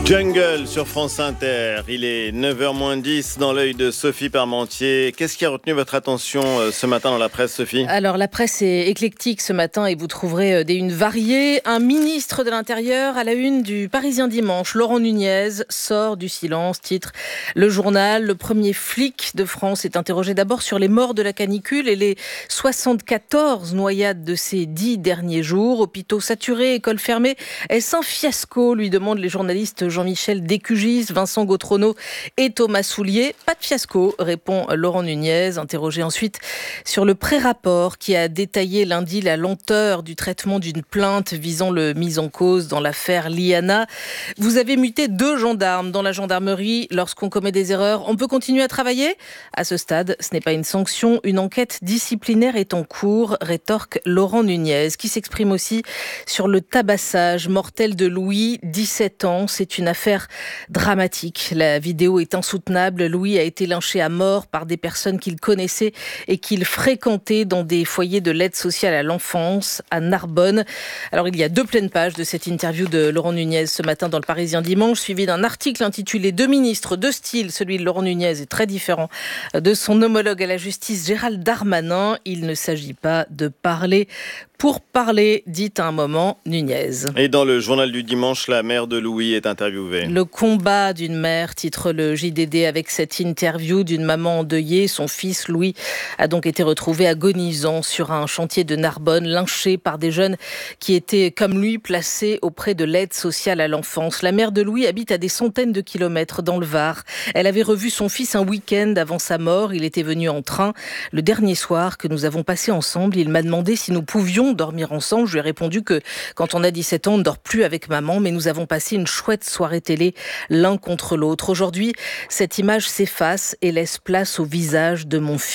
Jungle sur France Inter, il est 9h-10 dans l'œil de Sophie Parmentier. Qu'est-ce qui a retenu votre attention ce matin dans la presse, Sophie ? Alors la presse est éclectique ce matin et vous trouverez des unes variées. Un ministre de l'Intérieur à la une du Parisien Dimanche, Laurent Nunez, sort du silence, titre le journal. Le premier flic de France est interrogé d'abord sur les morts de la canicule et les 74 noyades de ces 10 derniers jours. Hôpitaux saturés, écoles fermées, est-ce un fiasco, lui demandent les journalistes Jean-Michel Descugis, Vincent Gautrono et Thomas Soulier. Pas de fiasco, répond Laurent Nunez, interrogé ensuite sur le pré-rapport qui a détaillé lundi la lenteur du traitement d'une plainte visant le mis en cause dans l'affaire Liana. Vous avez muté 2 gendarmes dans la gendarmerie. Lorsqu'on commet des erreurs, on peut continuer à travailler ? À ce stade, ce n'est pas une sanction. Une enquête disciplinaire est en cours, rétorque Laurent Nunez, qui s'exprime aussi sur le tabassage mortel de Louis, 17 ans. C'est une affaire dramatique. La vidéo est insoutenable. Louis a été lynché à mort par des personnes qu'il connaissait et qu'il fréquentait dans des foyers de l'aide sociale à l'enfance à Narbonne. Alors il y a 2 pleines pages de cette interview de Laurent Nunez ce matin dans le Parisien Dimanche, suivi d'un article intitulé « 2 ministres, 2 styles ». Celui de Laurent Nunez est très différent de son homologue à la justice Gérald Darmanin. Il ne s'agit pas de parler pour parler, dit à un moment Nunez. Et dans le journal du dimanche, la mère de Louis est interviewée. Le combat d'une mère, titre le JDD avec cette interview d'une maman endeuillée. Son fils Louis a donc été retrouvé agonisant sur un chantier de Narbonne, lynché par des jeunes qui étaient, comme lui, placés auprès de l'aide sociale à l'enfance. La mère de Louis habite à des centaines de kilomètres dans le Var. Elle avait revu son fils un week-end avant sa mort. Il était venu en train. Le dernier soir que nous avons passé ensemble, il m'a demandé si nous pouvions dormir ensemble. Je lui ai répondu que quand on a 17 ans, on ne dort plus avec maman, mais nous avons passé une chouette soirée télé l'un contre l'autre. Aujourd'hui, cette image s'efface et laisse place au visage de mon fils.